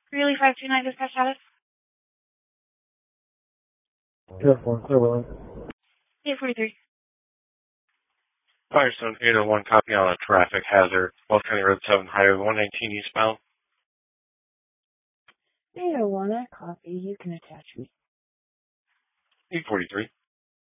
Greeley 529 dispatch status. Clear Willing. 843. Firestone 801, copy on a traffic hazard. West County Road 7, Highway 119 eastbound. 801, I copy. You can attach me. 843.